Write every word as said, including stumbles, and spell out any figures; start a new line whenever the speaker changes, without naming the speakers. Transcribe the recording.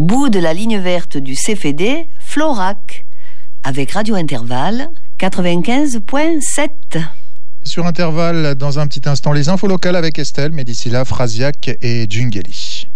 bout de la ligne verte du C F D, Florac, avec Radio Intervalle quatre-vingt-quinze virgule sept.
Sur Intervalle, dans un petit instant, les infos locales avec Estelle, mais d'ici là, Frasiac et Djungeli.